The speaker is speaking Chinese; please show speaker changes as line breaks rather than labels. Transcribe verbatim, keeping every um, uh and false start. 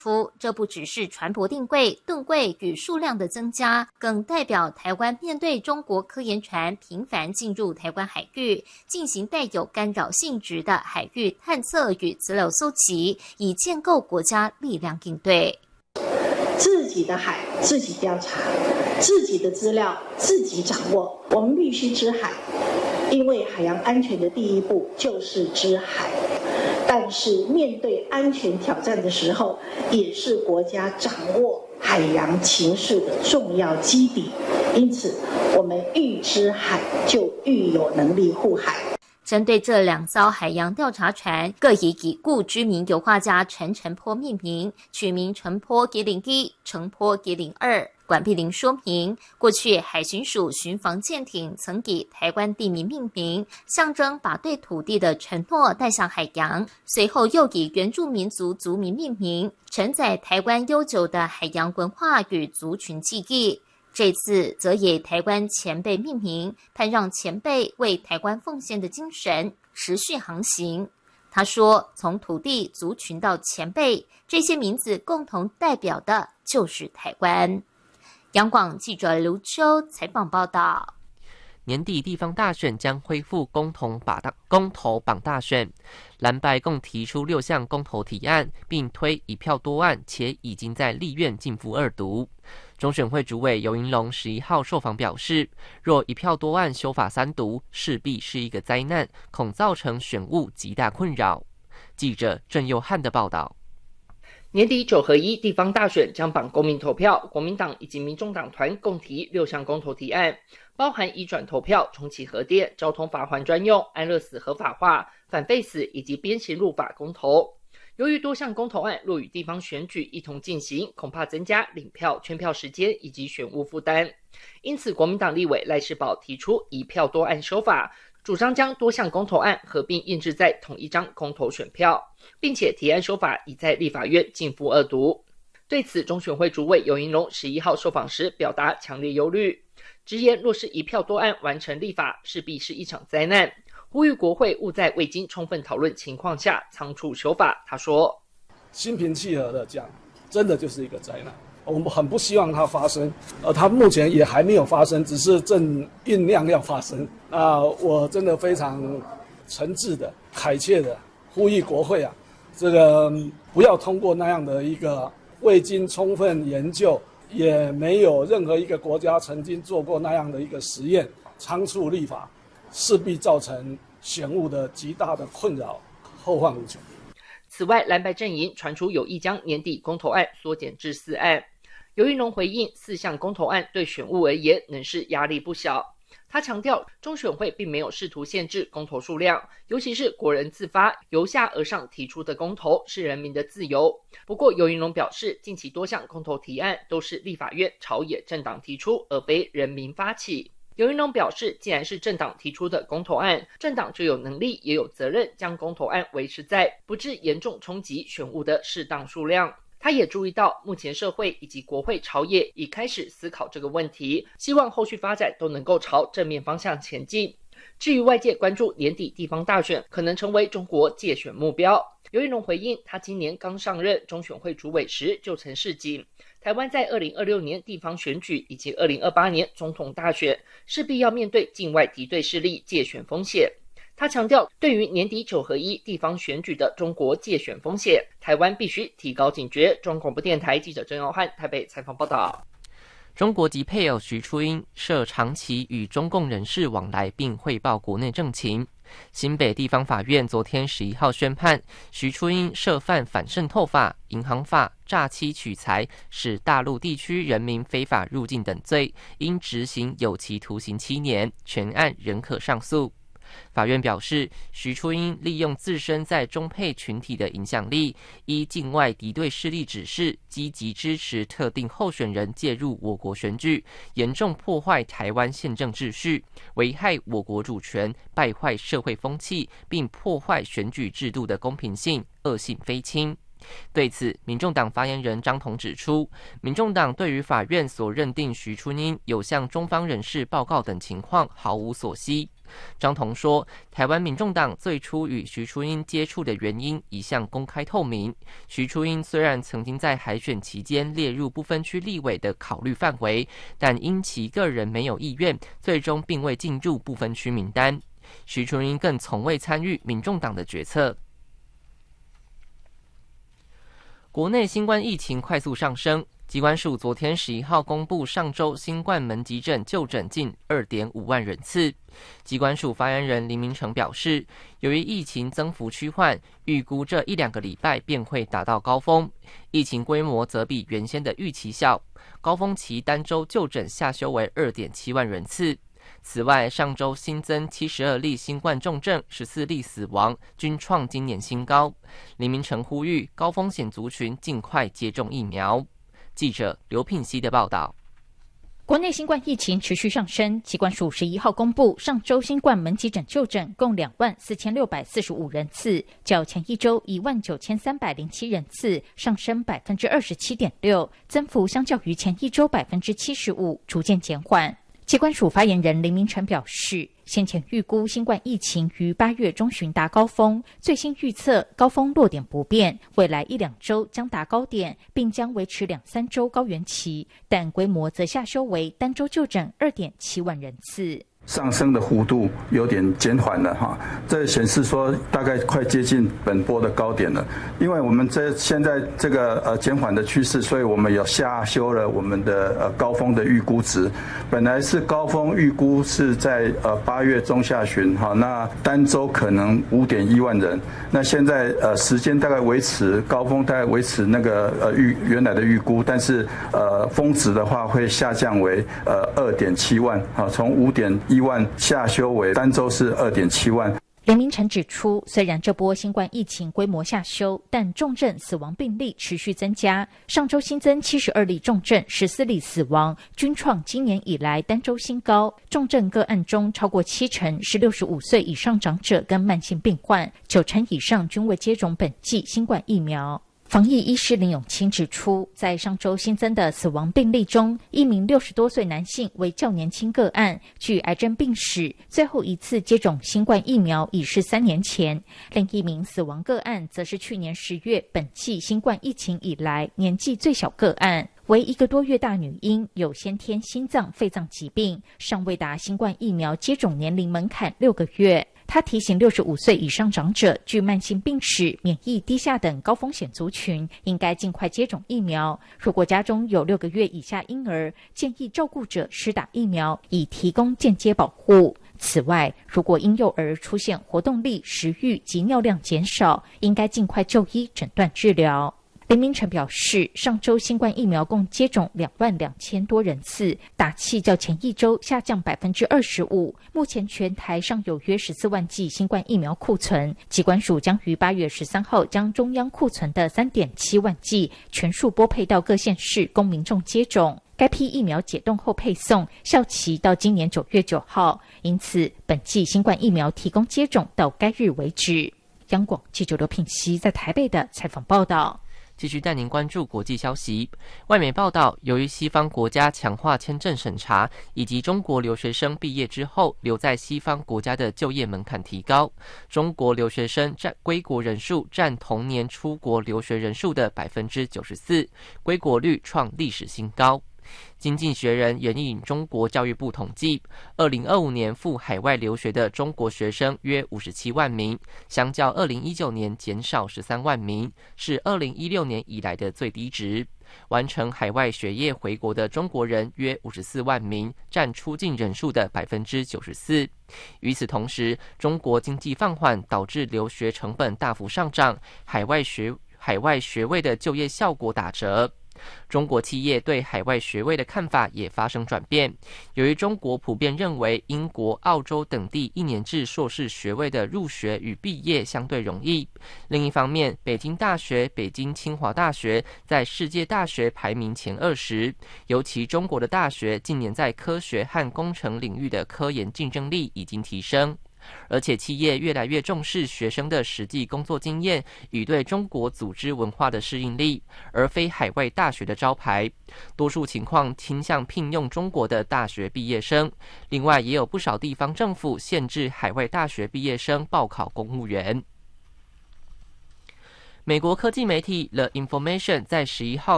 这不只是船舶定柜、吨柜与数量的增加，更代表台湾面对中国科研船频繁进入台湾海域，进行带有干扰性质的海域探测与资料搜集，以建构国家力量应对。
自己的海自己调查，自己的资料自己掌握，我们必须知海，因为海洋安全的第一步就是知海。但是面对安全挑战的时候，也是国家掌握海洋情势的重要基底。因此，我们欲知海，就愈有能力护海。
针对这两艘海洋调查船，各以已故知名油画家陈澄波命名，取名澄波一零一、澄波一零二。管碧玲说明，过去海巡署巡防舰艇曾以台湾地名命名，象征把对土地的承诺带向海洋。随后又以原住民族族名命名，承载台湾悠久的海洋文化与族群记忆。这次则以台湾前辈命名，盼让前辈为台湾奉献的精神持续航行。他说，从土地、族群到前辈，这些名字共同代表的就是台湾。央广记者刘秋采访报道。
年底地方大选将恢复公投榜大公投榜大选，蓝白共提出六项公投提案，并推一票多案，且已经在立院进赴二读。中选会主委游盈隆十一号受访表示，若一票多案修法三读，势必是一个灾难，恐造成选务极大困扰。记者郑佑汉的报道。
年底九合一地方大选将绑公民投票，国民党以及民众党团共提六项公投提案，包含移转投票、重启核电、交通罚锾专用、安乐死合法化、反废死以及鞭刑入法公投。由于多项公投案若与地方选举一同进行，恐怕增加领票、圈票时间以及选务负担，因此国民党立委赖士葆提出一票多案修法，主张将多项公投案合并印制在同一张公投选票，并且提案修法已在立法院进赴二读。对此，中选会主委游盈隆十一号受访时表达强烈忧虑，直言若是一票多案完成立法，势必是一场灾难，呼吁国会勿在未经充分讨论情况下仓促修法。他说，
心平气和的讲，真的就是一个灾难，我们很不希望它发生，而它目前也还没有发生，只是正酝酿要发生。那我真的非常诚挚的、恳切的呼吁国会啊，这个不要通过那样的一个未经充分研究，也没有任何一个国家曾经做过那样的一个实验，仓促立法，势必造成选务的极大的困扰，后患无穷。
此外，蓝白阵营传出有意将年底公投案缩减至四案。游盈隆回应，四项公投案对选务而言仍是压力不小。他强调，中选会并没有试图限制公投数量，尤其是国人自发由下而上提出的公投是人民的自由。不过，游盈隆表示，近期多项公投提案都是立法院朝野政党提出，而非人民发起。游盈隆表示，既然是政党提出的公投案，政党就有能力也有责任将公投案维持在不致严重冲击选务的适当数量。他也注意到，目前社会以及国会朝野已开始思考这个问题，希望后续发展都能够朝正面方向前进。至于外界关注年底地方大选可能成为中国介选目标，游盈隆回应，他今年刚上任中选会主委时就曾示警，台湾在二零二六年地方选举以及二零二八年总统大选势必要面对境外敌对势力介选风险。他强调，对于年底九合一地方选举的中国介选风险，台湾必须提高警觉。中央广播电台记者郑耀汉台北采访报道。
中国籍配偶徐初英涉长期与中共人士往来，并汇报国内政情。新北地方法院昨天十一号宣判，徐初英涉犯反渗透法、银行法、诈欺取财、使大陆地区人民非法入境等罪，应执行有期徒刑七年，全案仍可上诉。法院表示，徐初英利用自身在中配群体的影响力，依境外敌对势力指示，积极支持特定候选人介入我国选举，严重破坏台湾宪政秩序，危害我国主权，败坏社会风气，并破坏选举制度的公平性，恶性非轻。对此，民众党发言人张统指出，民众党对于法院所认定徐初英有向中方人士报告等情况毫无所悉， 张彤说，台湾民众党最初与徐初英接触的原因一向公开透明。徐初英虽然曾经在海选期间列入不分区立委的考虑范围，但因其个人没有意愿，最终并未进入不分区名单。徐初英更从未参与民众党的决策。国内新冠疫情快速上升，疾管署昨天十一号公布，上周新冠门急诊就诊近 二点五万人次。疾管署发言人林明成表示，由于疫情增幅趋缓，预估这一两个礼拜便会达到高峰，疫情规模则比原先的预期小，高峰期单周就诊下修为 二点七万人次。此外，上周新增七十二例新冠重症，十四例死亡，均创今年新高。林明成呼吁高风险族群尽快接种疫苗。记者刘聘熙的报道。
国内新冠疫情持续上升，疾管署十一号公布，上周新冠门急诊就诊共两万四千六百四十五人次，较前一周一万九千三百零七人次上升百分之二十七点六，增幅相较于前一周百分之七十五逐渐减缓。疾管署发言人林明成表示，先前预估新冠疫情于八月中旬达高峰，最新预测高峰落点不变，未来一两周将达高点，并将维持两三周高原期，但规模则下修为单周就诊 二点七万人次。
上升的幅度有点减缓了哈，这显示说大概快接近本波的高点了。因为我们这现在这个呃减缓的趋势，所以我们有下修了我们的呃高峰的预估值。本来是高峰预估是在呃八月中下旬哈，那单周可能 五点一万人。那现在呃时间大概维持高峰大概维持那个呃预原来的预估，但是呃峰值的话会下降为呃 二点七万哈，从 五点一万下修为单周是 二点七万。
林明成指出，虽然这波新冠疫情规模下修，但重症死亡病例持续增加。上周新增七十二例重症，十四例死亡，均创今年以来单周新高。重症个案中，超过七成是六十五岁以上长者跟慢性病患，九成以上均未接种本剂新冠疫苗。防疫医师林永清指出，在上周新增的死亡病例中，一名六十多岁男性为较年轻个案，具癌症病史，最后一次接种新冠疫苗已是三年前。另一名死亡个案则是去年十月本季新冠疫情以来年纪最小个案，为一个多月大女婴，有先天心脏肺脏疾病，尚未达新冠疫苗接种年龄门槛六个月。他提醒六十五岁以上长者、具慢性病史、免疫低下等高风险族群，应该尽快接种疫苗。如果家中有六个月以下婴儿，建议照顾者施打疫苗，以提供间接保护。此外，如果婴幼儿出现活动力、食欲及尿量减少，应该尽快就医诊断治疗。林明成表示，上周新冠疫苗共接种两万两千多人次，打气较前一周下降百分之二十五。目前全台尚有约十四万剂新冠疫苗库存，疾管署将于八月十三号将中央库存的三点七万剂全数拨配到各县市供民众接种。该批疫苗解冻后配送，效期到今年九月九号，因此本剂新冠疫苗提供接种到该日为止。央广记者刘品熙在台北的采访报道。
继续带您关注国际消息。外媒报道，由于西方国家强化签证审查，以及中国留学生毕业之后留在西方国家的就业门槛提高，中国留学生占归国人数占同年出国留学人数的 百分之九十四， 归国率创历史新高。经济学人援引中国教育部统计，二零二五年赴海外留学的中国学生约五十七万名，相较二零一九年减少十三万名，是二零一六年以来的最低值。完成海外学业回国的中国人约五十四万名，占出境人数的 百分之九十四。与此同时，中国经济放缓导致留学成本大幅上涨，海外学海外学位的就业效果打折。中国企业对海外学位的看法也发生转变，由于中国普遍认为英国、澳洲等地一年制硕士学位的入学与毕业相对容易。另一方面，北京大学、北京清华大学在世界大学排名前二十，尤其中国的大学近年在科学和工程领域的科研竞争力已经提升。 而且企业越来越重视学生的实际工作经验与对中国组织文化的适应力，而非海外大学的招牌。多数情况倾向聘用中国的大学毕业生。另外，也有不少地方政府限制海外大学毕业生报考公务员。美国科技媒体 The Information 在十一号